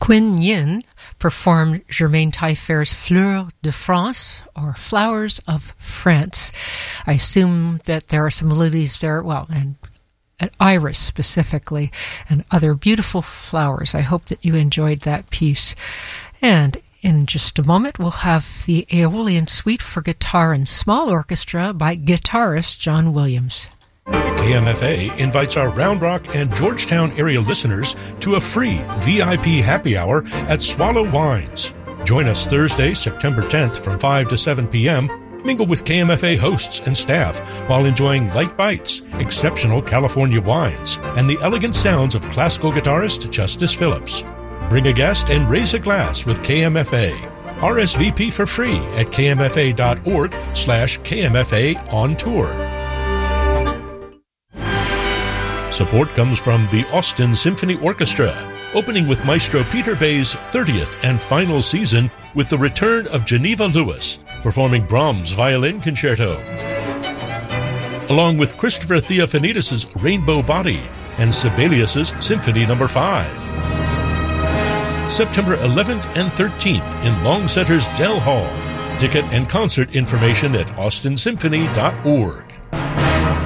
Quinn Yin performed Germaine Taillefer's Fleurs de France, or Flowers of France. I assume that there are some lilies there, well, and an iris specifically, and other beautiful flowers. I hope that you enjoyed that piece. And in just a moment, we'll have the Aeolian Suite for guitar and small orchestra by guitarist John Williams. KMFA invites our Round Rock and Georgetown area listeners to a free VIP happy hour at Swallow Wines. Join us Thursday, September 10th from 5 to 7 p.m. Mingle with KMFA hosts and staff while enjoying light bites, exceptional California wines, and the elegant sounds of classical guitarist Justice Phillips. Bring a guest and raise a glass with KMFA. RSVP for free at kmfa.org/KMFA on tour. Support comes from the Austin Symphony Orchestra, opening with Maestro Peter Bay's 30th and final season with the return of Geneva Lewis, performing Brahms' Violin Concerto, along with Christopher Theophanidis' Rainbow Body and Sibelius' Symphony No. 5. September 11th and 13th in Long Center's Dell Hall. Ticket and concert information at austinsymphony.org.